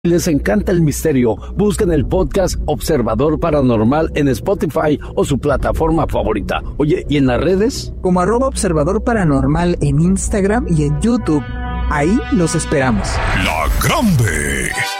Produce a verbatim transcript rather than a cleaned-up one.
Si les encanta el misterio, busquen el podcast Observador Paranormal en Spotify o su plataforma favorita. Oye, ¿y en las redes? Como arroba Observador Paranormal en Instagram y en YouTube. Ahí los esperamos. La Grande.